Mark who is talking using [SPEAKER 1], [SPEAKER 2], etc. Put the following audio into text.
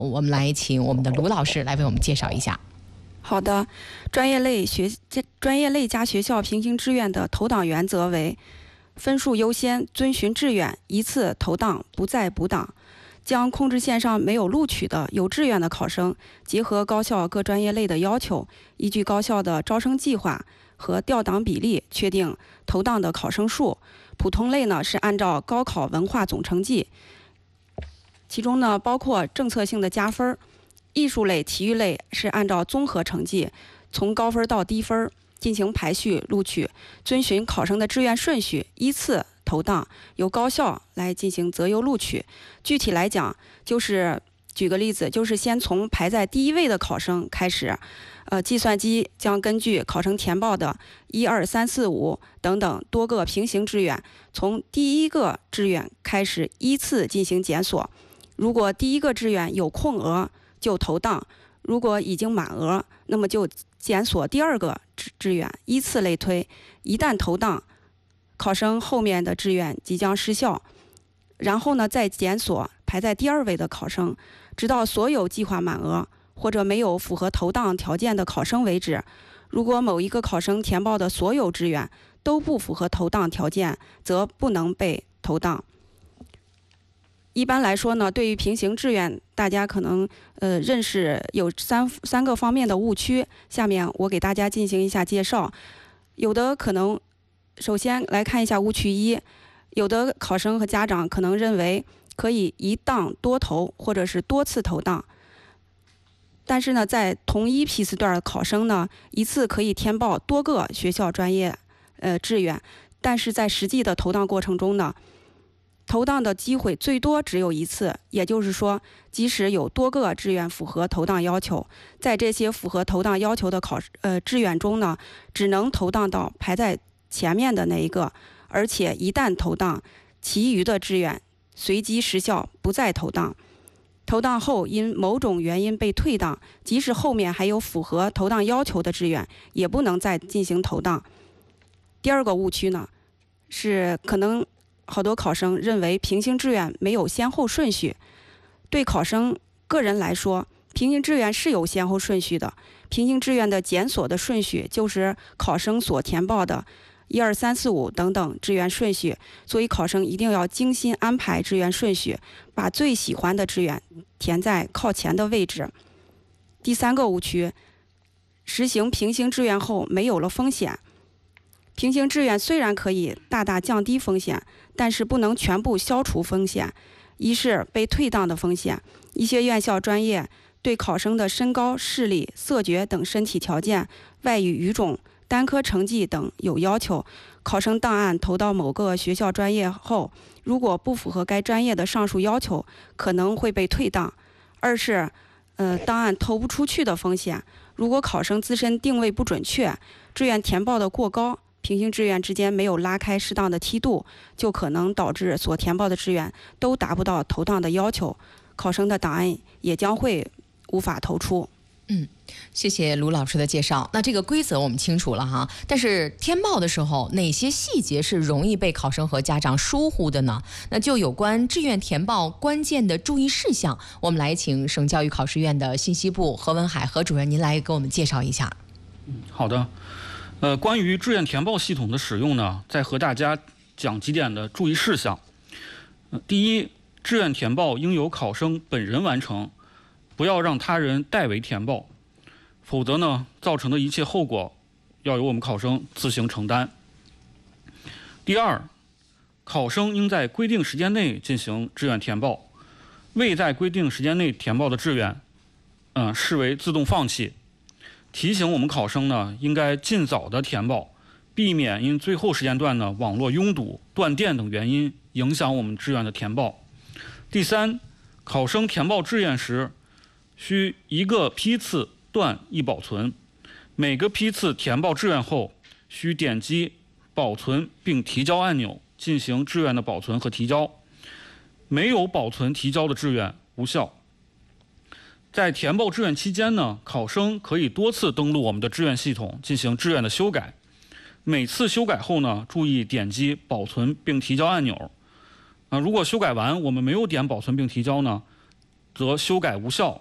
[SPEAKER 1] 我们来请我们的卢老师来为我们介绍一下。
[SPEAKER 2] 好的，专业类加学校平行志愿的投档原则为：分数优先，遵循志愿，一次投档，不再补档。将控制线上没有录取的有志愿的考生，结合高校各专业类的要求，依据高校的招生计划和调档比例，确定投档的考生数。普通类呢是按照高考文化总成绩，其中呢包括政策性的加分；艺术类、体育类是按照综合成绩，从高分到低分进行排序录取，遵循考生的志愿顺序，依次投档，由高校来进行择优录取。具体来讲，就是举个例子，就是先从排在第一位的考生开始，计算机将根据考生填报的1、2、3、4、5等等多个平行志愿，从第一个志愿开始依次进行检索。如果第一个志愿有空额，就投档；如果已经满额，那么就检索第二个志愿，依次类推。一旦投档，考生后面的志愿即将失效。然后呢，再检索排在第二位的考生，直到所有计划满额或者没有符合投档条件的考生为止。如果某一个考生填报的所有志愿都不符合投档条件，则不能被投档。一般来说呢，对于平行志愿，大家可能认识有三个方面的误区，下面我给大家进行一下介绍。有的可能，首先来看一下误区一，有的考生和家长可能认为可以一档多投，或者是多次投档。但是呢，在同一批次段的考生呢，一次可以填报多个学校专业志愿，但是在实际的投档过程中呢，投档的机会最多只有一次，也就是说，即使有多个志愿符合投档要求，在这些符合投档要求的志愿中呢，只能投档到排在前面的那一个，而且一旦投档，其余的志愿随即失效，不再投档。投档后因某种原因被退档，即使后面还有符合投档要求的志愿，也不能再进行投档。第二个误区呢，是可能好多考生认为平行志愿没有先后顺序。对考生个人来说，平行志愿是有先后顺序的。平行志愿的检索的顺序就是考生所填报的1、2、3、4、5等等志愿顺序，所以考生一定要精心安排志愿顺序，把最喜欢的志愿填在靠前的位置。第三个误区，实行平行志愿后没有了风险。平行志愿虽然可以大大降低风险，但是不能全部消除风险。一是被退档的风险，一些院校专业对考生的身高、视力、色觉等身体条件、外语语种、单科成绩等有要求，考生档案投到某个学校专业后，如果不符合该专业的上述要求，可能会被退档。二是档案投不出去的风险，如果考生自身定位不准确，志愿填报的过高，平行志愿之间没有拉开适当的梯度，就可能导致所填报的志愿都达不到投档的要求，考生的档案也将会无法投出。
[SPEAKER 1] 谢谢卢老师的介绍。那这个规则我们清楚了哈，但是填报的时候哪些细节是容易被考生和家长疏忽的呢？那就有关志愿填报关键的注意事项，我们来请省教育考试院的信息部何文海何主任您来给我们介绍一下。
[SPEAKER 3] 好的。关于志愿填报系统的使用呢，再和大家讲几点的注意事项。第一，志愿填报应由考生本人完成，不要让他人代为填报，否则呢，造成的一切后果要由我们考生自行承担。第二，考生应在规定时间内进行志愿填报，未在规定时间内填报的志愿，视为自动放弃。提醒我们考生呢，应该尽早的填报，避免因最后时间段呢网络拥堵、断电等原因影响我们志愿的填报。第三，考生填报志愿时，需一个批次段一保存，每个批次填报志愿后，需点击保存并提交按钮进行志愿的保存和提交，没有保存提交的志愿无效。在填报志愿期间呢，考生可以多次登录我们的志愿系统进行志愿的修改。每次修改后呢，注意点击保存并提交按钮。如果修改完我们没有点保存并提交呢， 则修改无效。